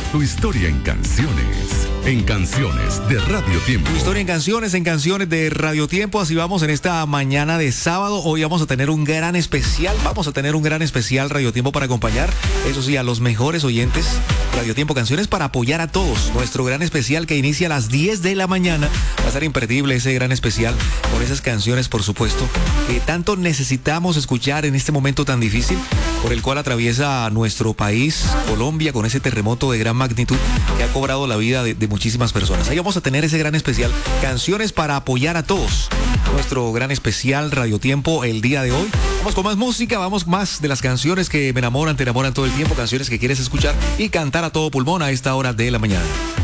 Tu historia en canciones. En Canciones de Radio Tiempo. Tu historia en Canciones de Radio Tiempo. Así vamos en esta mañana de sábado. Hoy vamos a tener un gran especial. Radio Tiempo para acompañar, eso sí, a los mejores oyentes. Radio Tiempo Canciones para apoyar a todos. Nuestro gran especial que inicia a las 10 de la mañana. Va a ser imperdible ese gran especial con esas canciones, por supuesto, que tanto necesitamos escuchar en este momento tan difícil por el cual atraviesa nuestro país, Colombia, con ese terremoto de gran magnitud que ha cobrado la vida de muchísimas personas. Ahí vamos a tener ese gran especial, canciones para apoyar a todos. Nuestro gran especial Radio Tiempo el día de hoy. Vamos con más música, vamos más de las canciones que me enamoran, te enamoran todo el tiempo, canciones que quieres escuchar y cantar a todo pulmón a esta hora de la mañana.